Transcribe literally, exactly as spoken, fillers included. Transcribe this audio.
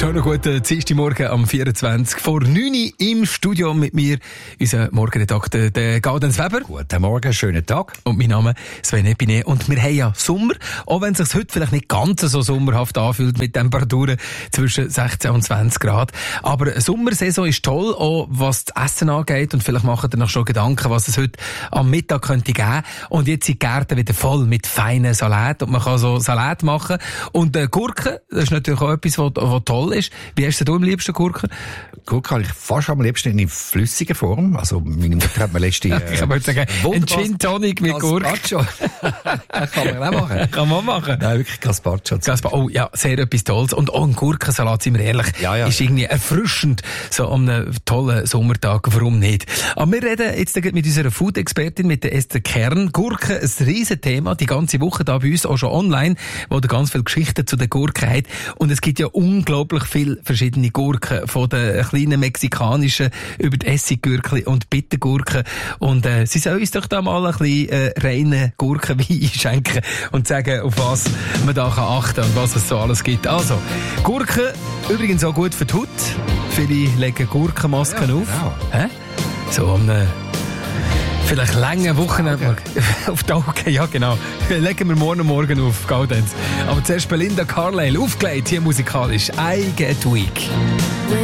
Schönen guten Dienstagmorgen am vierundzwanzig vor neun Uhr im Studio mit mir, unser Morgenredakteur, der Gaudenz Weber. Guten Morgen, schönen Tag. Und mein Name ist Sven Epine. Und wir haben ja Sommer, auch wenn es sich heute vielleicht nicht ganz so sommerhaft anfühlt mit Temperaturen zwischen sechzehn und zwanzig Grad. Aber eine Sommersaison ist toll, auch was das Essen angeht. Und vielleicht macht ihr noch schon Gedanken, was es heute am Mittag könnte geben. Und jetzt sind die Gärten wieder voll mit feinen Salat. Und man kann so Salat machen. Und äh, Gurken, das ist natürlich auch etwas, was, was toll ist. Wie hast du am liebsten Gurken? Gurken habe ich fast am liebsten in flüssiger Form. Also meine Mutter hat mir letzte äh, ich kann mal sagen, ein Gin Tonic mit Gurken. Kann man auch machen. Kann man machen. Nein, wirklich Gazpacho. Gazpa- oh ja, sehr etwas Tolles. Und auch ein Gurkensalat, sind wir ehrlich, ja, ja. ist irgendwie erfrischend, so an einem tollen Sommertag. Warum nicht? Aber wir reden jetzt mit unserer Food-Expertin, mit der Esther Kern. Gurken, ein riesen Thema, die ganze Woche da bei uns, auch schon online, wo da ganz viele Geschichten zu den Gurken hat. Und es gibt ja unglaublich viele verschiedene Gurken, von den kleinen mexikanischen über die Essiggurken und Bittergurken. Und äh, sie sollen uns doch da mal ein bisschen äh, reinen Gurkenwein schenken und sagen, auf was man da kann achten und was es so alles gibt. Also, Gurken, übrigens auch gut für die Haut. Viele legen Gurkenmasken ja, auf. Genau. Hä? So am um, vielleicht lange Wochenende auf die Augen, ja genau. Legen wir morgen morgen auf, Gaudenz. Aber zuerst Belinda Carlisle, aufgelegt hier musikalisch. I Get Weak.